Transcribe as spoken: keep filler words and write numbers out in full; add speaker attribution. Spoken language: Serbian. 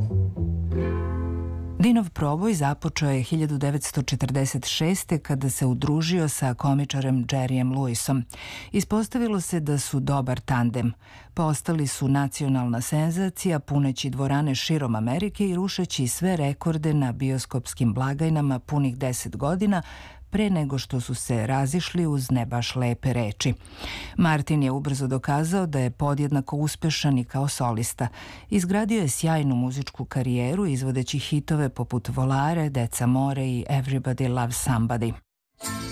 Speaker 1: Dinov proboj započeo je hiljadu devetsto četrdeset šeste. kada se udružio sa komičarem Jerryjem Lewisom. Ispostavilo se da su dobar tandem. Postali su nacionalna senzacija, puneći dvorane širom Amerike i rušeći sve rekorde na bioskopskim blagajnama punih deset godina, pre nego što su se razišli uz ne baš lepe reči. Martin je ubrzo dokazao da je podjednako uspešan i kao solista. Izgradio je sjajnu muzičku karijeru izvodeći hitove poput Volare, Deca more i Everybody Loves Somebody.